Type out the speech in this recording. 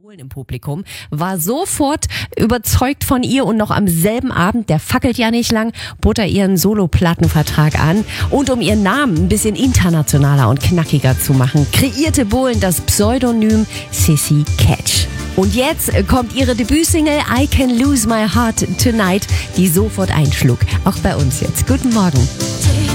Polen im Publikum, war sofort überzeugt von ihr und noch am selben Abend, der fackelt ja nicht lang, bot er ihren Solo-Plattenvertrag an. Und um ihren Namen ein bisschen internationaler und knackiger zu machen, kreierte Bohlen das Pseudonym Sissy Catch. Und jetzt kommt ihre Debütsingle I Can Lose My Heart Tonight, die sofort einschlug. Auch bei uns jetzt. Guten Morgen.